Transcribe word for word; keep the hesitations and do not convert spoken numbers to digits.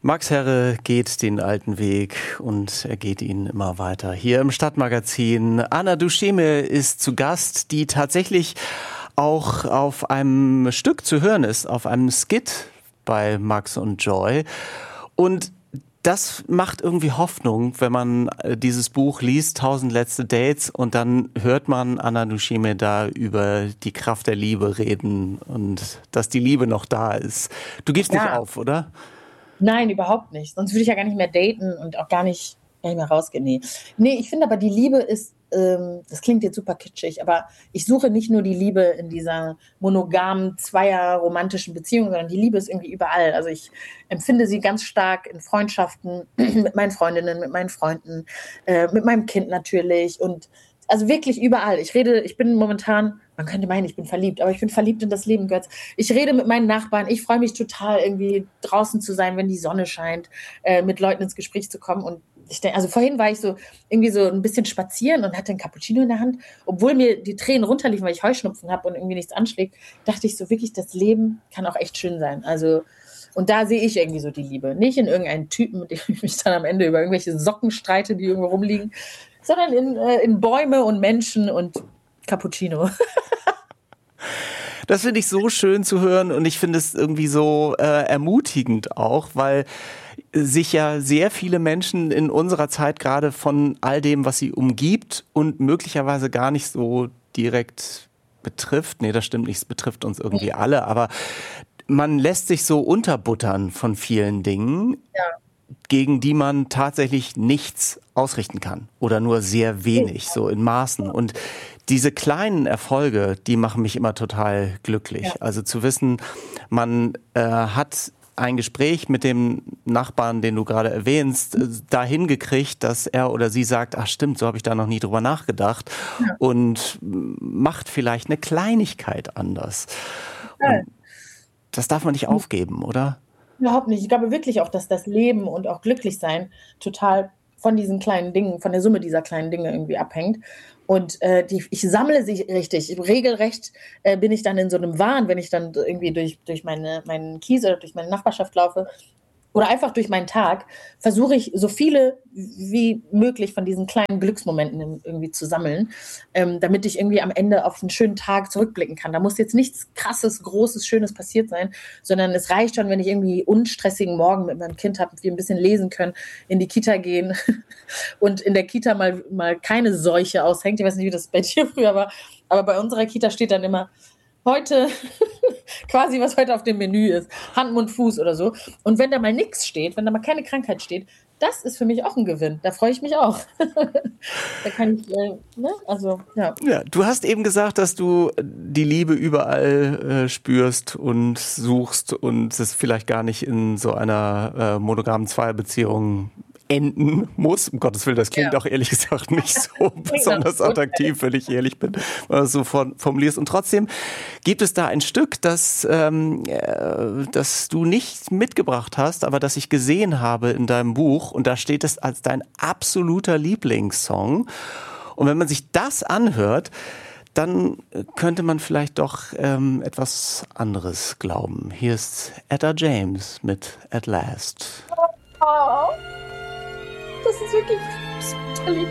Max Herre geht den alten Weg und er geht ihn immer weiter. Hier im Stadtmagazin. Anna Dushime ist zu Gast, die tatsächlich auch auf einem Stück zu hören ist, auf einem Skit bei Max und Joy. Und das macht irgendwie Hoffnung, wenn man dieses Buch liest, Tausend letzte Dates, und dann hört man Anna Dushime da über die Kraft der Liebe reden und dass die Liebe noch da ist. Du gibst Ja. nicht auf, oder? Nein, überhaupt nicht. Sonst würde ich ja gar nicht mehr daten und auch gar nicht, gar nicht mehr rausgehen. Nee. nee, ich finde aber, die Liebe ist, ähm, das klingt jetzt super kitschig, aber ich suche nicht nur die Liebe in dieser monogamen, zweier romantischen Beziehung, sondern die Liebe ist irgendwie überall. Also ich empfinde sie ganz stark in Freundschaften, mit meinen Freundinnen, mit meinen Freunden, äh, mit meinem Kind natürlich und also wirklich überall. Ich rede, ich bin momentan, man könnte meinen, ich bin verliebt, aber ich bin verliebt in das Leben, Götz. Ich rede mit meinen Nachbarn, ich freue mich total, irgendwie draußen zu sein, wenn die Sonne scheint, äh, mit Leuten ins Gespräch zu kommen. Und ich denke, also vorhin war ich so irgendwie so ein bisschen spazieren und hatte einen Cappuccino in der Hand, obwohl mir die Tränen runterliefen, weil ich Heuschnupfen habe und irgendwie nichts anschlägt, dachte ich so wirklich, das Leben kann auch echt schön sein. Also und da sehe ich irgendwie so die Liebe. Nicht in irgendeinen Typen, mit dem ich mich dann am Ende über irgendwelche Socken streite, die irgendwo rumliegen, sondern in, äh, in Bäume und Menschen und Cappuccino. Das finde ich so schön zu hören und ich finde es irgendwie so äh, ermutigend auch, weil sich ja sehr viele Menschen in unserer Zeit gerade von all dem, was sie umgibt und möglicherweise gar nicht so direkt betrifft. Nee, das stimmt nicht, es betrifft uns irgendwie alle, aber man lässt sich so unterbuttern von vielen Dingen, ja, gegen die man tatsächlich nichts ausrichten kann oder nur sehr wenig, so in Maßen. Und diese kleinen Erfolge, die machen mich immer total glücklich. Ja. Also zu wissen, man äh, hat ein Gespräch mit dem Nachbarn, den du gerade erwähnst, äh, dahin gekriegt, dass er oder sie sagt, ach stimmt, so habe ich da noch nie drüber nachgedacht, ja, und macht vielleicht eine Kleinigkeit anders. Ja. Und das darf man nicht aufgeben, oder? Überhaupt nicht. Ich glaube wirklich auch, dass das Leben und auch glücklich sein total von diesen kleinen Dingen, von der Summe dieser kleinen Dinge irgendwie abhängt. Und äh, die, ich sammle sie richtig. Regelrecht äh, bin ich dann in so einem Wahn, wenn ich dann irgendwie durch, durch meine, meinen Kies oder durch meine Nachbarschaft laufe oder einfach durch meinen Tag, versuche ich so viele wie möglich von diesen kleinen Glücksmomenten irgendwie zu sammeln, ähm, damit ich irgendwie am Ende auf einen schönen Tag zurückblicken kann. Da muss jetzt nichts Krasses, Großes, Schönes passiert sein, sondern es reicht schon, wenn ich irgendwie unstressigen Morgen mit meinem Kind habe, wir ein bisschen lesen können, in die Kita gehen und in der Kita mal, mal keine Seuche aushängt. Ich weiß nicht, wie das bei dir früher war, aber bei unserer Kita steht dann immer, heute, quasi was heute auf dem Menü ist, Hand, Mund, Fuß oder so. Und wenn da mal nichts steht, wenn da mal keine Krankheit steht, das ist für mich auch ein Gewinn. Da freue ich mich auch. Da kann ich, äh, ne? Also, ja. Ja, du hast eben gesagt, dass du die Liebe überall äh, spürst und suchst und es vielleicht gar nicht in so einer äh, monogamen Zweierbeziehung enden muss. Um Gottes Willen, das klingt, ja, auch ehrlich gesagt nicht so besonders attraktiv, wenn ich ehrlich bin, wenn du es so formulierst. Und trotzdem gibt es da ein Stück, das, ähm, äh, das du nicht mitgebracht hast, aber das ich gesehen habe in deinem Buch. Und da steht es als dein absoluter Lieblingssong. Und wenn man sich das anhört, dann könnte man vielleicht doch ähm, etwas anderes glauben. Hier ist Etta James mit At Last. Oh. Das ist wirklich so lieb.